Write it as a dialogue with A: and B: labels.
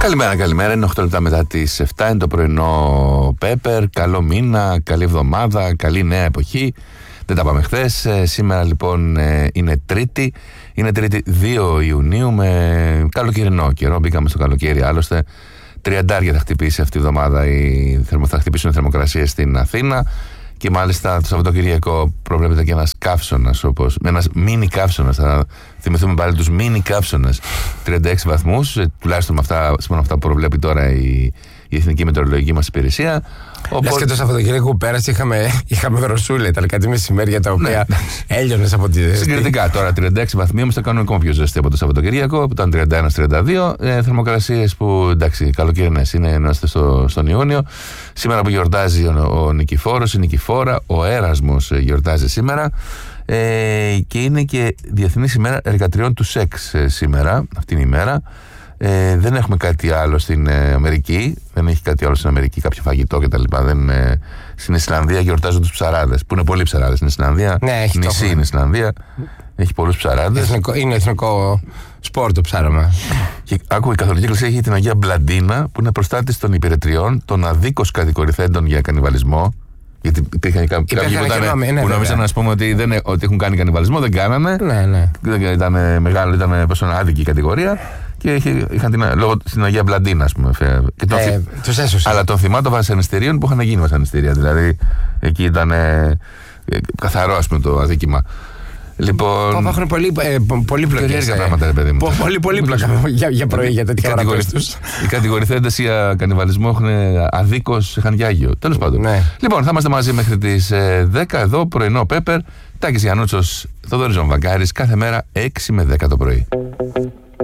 A: Καλημέρα. Είναι 8 λεπτά μετά τις 7. Είναι το πρωινό Πέπερ. Καλό μήνα, καλή εβδομάδα, καλή νέα εποχή. Δεν τα πάμε χθες. Σήμερα λοιπόν είναι Τρίτη. Είναι Τρίτη 2 Ιουνίου με καλοκαιρινό καιρό. Μπήκαμε στο καλοκαίρι άλλωστε. 30 θα χτυπήσει αυτή η εβδομάδα. Θα χτυπήσουν οι θερμοκρασίες στην Αθήνα. Και μάλιστα το Σαββατοκυριακό προβλέπεται και ένας καύσωνας, ένας μίνι καύσωνας. Θα θυμηθούμε πάλι τους μίνι καύσωνας. 36 βαθμούς, τουλάχιστον με αυτά που προβλέπει τώρα η Εθνική Μετεωρολογική μας Υπηρεσία.
B: Λες και το Σαββατοκύριακο που πέρασε είχαμε δροσούλα, ήταν κάτι μεσημέρια τα οποία έλειωνες από τη ζέστη.
A: Συγκριτικά τώρα 36 βαθμοί, όμως θα κάνουν ακόμα πιο ζεστή από το Σαββατοκύριακο που ήταν 31-32. Θερμοκρασίες που εντάξει, καλοκαιρινές είναι, είμαστε στον Ιούνιο. Σήμερα που γιορτάζει ο Νικηφόρος, η Νικηφόρα, ο Έρασμος γιορτάζει σήμερα. Και είναι και Διεθνής ημέρα εργατριών του σεξ σήμερα, αυτήν η ημέρα. Δεν έχουμε κάτι άλλο στην Αμερική. Δεν έχει κάτι άλλο στην Αμερική, κάποιο φαγητό κτλ. Στην Ισλανδία γιορτάζουν τους ψαράδες, που είναι πολλοί ψαράδες στην Ισλανδία.
B: Ναι, έχει
A: νησί είναι η Ισλανδία. Έχει πολλούς ψαράδες.
B: Είναι εθνικό σπορ το ψάρωμα.
A: Και άκου, η Καθολική Εκκλησία έχει την Αγία Μπλαντίνα, που είναι προστάτης των υπηρετριών, των αδίκως κατηγορηθέντων για κανιβαλισμό. Γιατί υπήρχαν κάποιοι που νόμιζαν ότι έχουν κάνει κανιβαλισμό, δεν κάνανε.
B: Ναι.
A: Ήταν μεγάλο, ήταν άδικη κατηγορία. Και είχαν λόγω στην Αγία Μπλαντίνα, ας πούμε.
B: Τους έσωσε.
A: Αλλά των θυμάτων βασανιστήριων που είχαν γίνει βασανιστήρια. Δηλαδή εκεί ήταν καθαρό, ας πούμε, το αδίκημα. Λοιπόν.
B: Υπάρχουν πολύπλοκες
A: πράγματα, ρε παιδί μου.
B: Πολύπλοκα για πρωί για τέτοια ώρα.
A: Οι κατηγορηθέντες για κανιβαλισμό αδίκως είχαν γιάγιο. Τέλος πάντων.
B: Ναι.
A: Λοιπόν, θα είμαστε μαζί μέχρι τις 10 εδώ, πρωινό Πέπερ. Τάκης Γιαννούτσος, Θοδωρής Βαμβαγκάρης, κάθε μέρα 6 με 10 το πρωί.